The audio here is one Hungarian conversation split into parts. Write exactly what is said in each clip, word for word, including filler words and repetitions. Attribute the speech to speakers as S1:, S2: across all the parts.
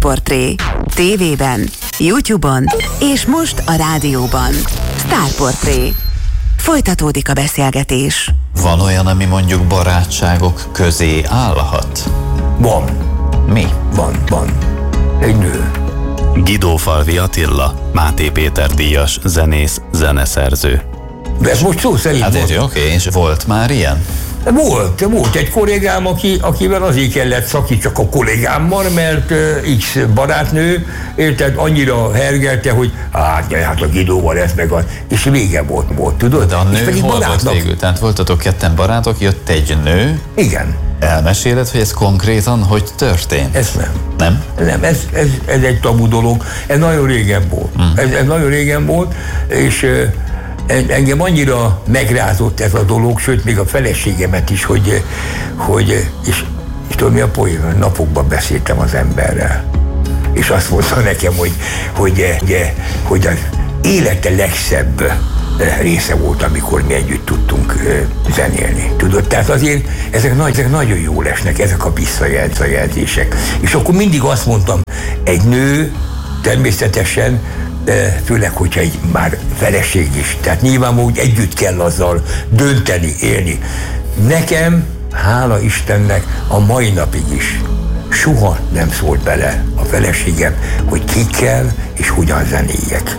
S1: Sztárportré. Tévében, YouTube-on és most a rádióban. Sztárportré. Folytatódik a beszélgetés.
S2: Van olyan, ami mondjuk barátságok közé állhat?
S3: Van.
S2: Mi?
S3: Van, van. Egy nő.
S4: Guidófalvi Attila, Máté Péter díjas zenész, zeneszerző.
S3: De ez most szó szerint
S2: Hát
S3: volt.
S2: oké, okay. És volt már ilyen?
S3: Volt, volt egy kollégám, aki, akivel azért kellett szakít csak a kollégámmal, mert uh, X barátnő, érted, annyira hergelte, hogy hát, hát a Guidóval ez meg a... És vége volt, volt, tudod?
S2: De a
S3: és
S2: nő hol
S3: barátnak...
S2: volt végül? Tehát voltatok ketten barátok, jött egy nő.
S3: Igen.
S2: Elmeséled, hogy ez konkrétan hogy történt?
S3: Ez nem.
S2: Nem?
S3: Nem, ez, ez, ez egy tabu dolog. Ez nagyon régen volt. Hmm. Ez, ez nagyon régen volt, és uh, engem annyira megrázott ez a dolog, sőt, még a feleségemet is, hogy, hogy és, és tudom mi a poén, napokban beszéltem az emberrel. És azt mondta nekem, hogy, hogy, hogy, hogy az élete legszebb része volt, amikor mi együtt tudtunk zenélni. Tudod? Tehát azért ezek, nagy, ezek nagyon jól esnek, ezek a visszajelzések. És akkor mindig azt mondtam, egy nő természetesen, de főleg, hogyha egy már feleség is. Tehát nyilvánvaló, hogy együtt kell azzal dönteni, élni. Nekem, hála Istennek, a mai napig is soha nem szólt bele a feleségem, hogy kikkel és hogyan zenéljek.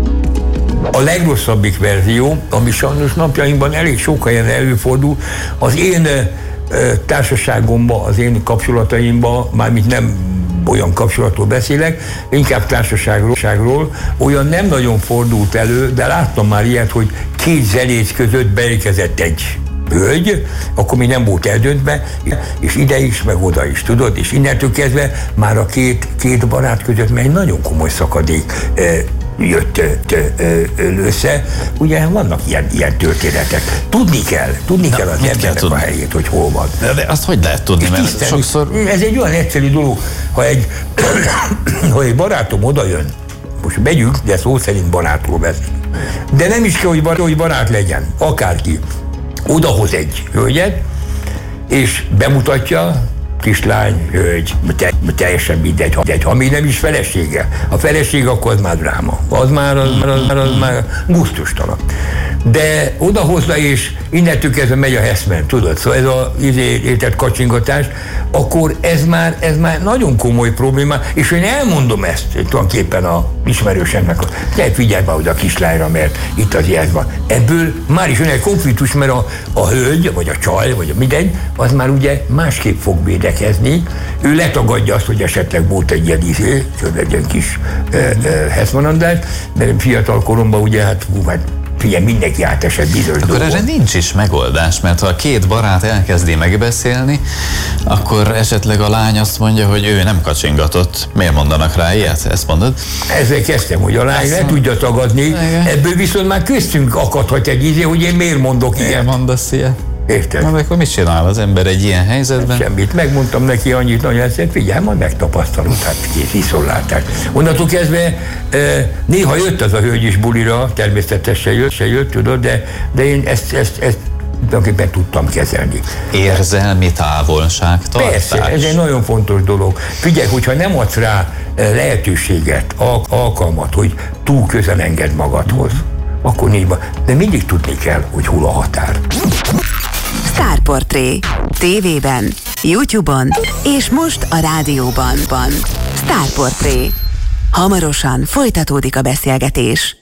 S3: A legrosszabbik verzió, ami sajnos napjainkban elég sok helyen előfordul, az én társaságomban, az én kapcsolataimban, mármint nem olyan kapcsolatról beszélek, inkább társaságról, olyan nem nagyon fordult elő, de láttam már ilyet, hogy két zenész között beérkezett egy hölgy, akkor még nem volt eldöntve, és ide is, meg oda is, tudod, és innentől kezdve már a két, két barát között meg egy nagyon komoly szakadék jött össze. Ugye vannak ilyen, ilyen történetek. Tudni kell, tudni Na, kell az embernek a helyét, hogy hol van.
S2: De, de azt hogy lehet tudni, mert tisztelni, sokszor...
S3: Ez egy olyan egyszerű dolog, ha egy, ha egy barátom odajön, most megyünk, de szó szerint barátról beszél. De nem is kell, hogy, bar, hogy barát legyen, akárki. Odahoz egy hölgyet, és bemutatja, kislány, hölgy, te, teljesen mindegy, mindegy, ha még nem is felesége. A feleség, akkor az már dráma. Az már, az már, az már, az már gusztustalan. De odahozza, és innentől kezdve megy a heszmen, tudod? Szóval ez a értett kacsingatás, akkor ez már, ez már nagyon komoly probléma, és én elmondom ezt tulajdonképpen a ismerősemnek, te figyelj már oda a kislányra, mert itt az ez van. Ebből már is jön egy konfliktus, mert a, a hölgy, vagy a csaj, vagy a mindegy, az már ugye másképp fog védekezni. Ő letagadja azt, hogy esetleg volt egy ilyen izé, egy ilyen kis heszmanandás, mert fiatal koromban ugye, hát hú, hát figyelj, mindenki átesett bizonyos
S2: Akkor
S3: dolgot.
S2: erre nincs is megoldás, mert ha a két barát elkezdi megbeszélni, akkor esetleg a lány azt mondja, hogy ő nem kacsingatott. Miért mondanak rá ilyet? Ezt mondod?
S3: Ezzel kezdtem, hogy a lány le tudja tagadni, igen. Ebből viszont már köztünk akadhat egy izé, hogy én miért mondok ilyet.
S2: Miért mondasz ilyet?
S3: Érted?
S2: Na, akkor mit csinál az ember egy ilyen helyzetben?
S3: Semmit. Megmondtam neki annyit, nagyon egyszerűen, figyelj, majd megtapasztalod, hát kész viszontlátás. Onnantól kezdve néha jött az a hölgy is bulira, természetesen jött, se jött, tudod, de, de én ezt, ezt, ezt tulajdonképpen tudtam kezelni.
S2: Érzelmi távolságtartás?
S3: Persze, ez egy nagyon fontos dolog. Figyelj, hogyha nem adsz rá lehetőséget, alkalmat, hogy túl közel engedd magadhoz, akkor nincs baj. De mindig tudni kell, hogy hol a határ.
S1: Sztárportré. Tévében, YouTube-on és most a rádióban. Sztárportré. Hamarosan folytatódik a beszélgetés.